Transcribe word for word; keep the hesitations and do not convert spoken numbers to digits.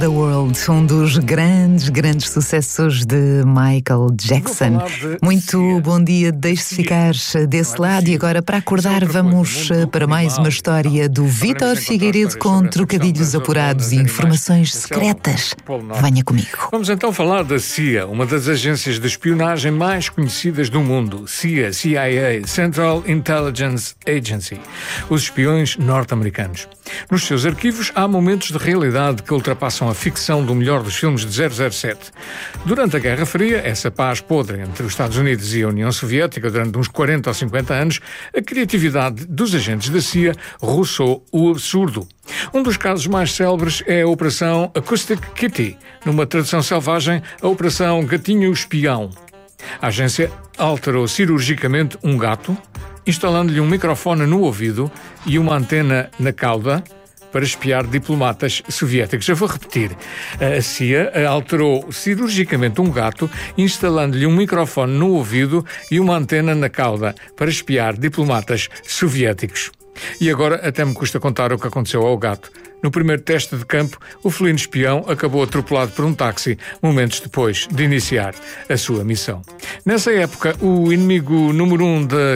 The World, um dos grandes, grandes sucessos de Michael Jackson. De Muito Cia. bom dia, deixe-se ficar desse lado e agora para acordar vamos para mais uma história do Vítor Figueiredo com trocadilhos apurados e informações secretas. Venha comigo. Vamos então falar da C I A, uma das agências de espionagem mais conhecidas do mundo. C I A, C I A, Central Intelligence Agency. Os espiões norte-americanos. Nos seus arquivos há momentos de realidade que ultrapassam a ficção do melhor dos filmes de zero zero sete. Durante a Guerra Fria, essa paz podre entre os Estados Unidos e a União Soviética durante uns quarenta ou cinquenta anos, a criatividade dos agentes da C I A roçou o absurdo. Um dos casos mais célebres é a Operação Acoustic Kitty, numa tradução selvagem, a Operação Gatinho Espião. A agência alterou cirurgicamente um gato, instalando-lhe um microfone no ouvido e uma antena na cauda para espiar diplomatas soviéticos. Eu vou repetir. A C I A alterou cirurgicamente um gato, instalando-lhe um microfone no ouvido e uma antena na cauda para espiar diplomatas soviéticos. E agora até me custa contar o que aconteceu ao gato. No primeiro teste de campo, o felino espião acabou atropelado por um táxi, momentos depois de iniciar a sua missão. Nessa época, o inimigo número um da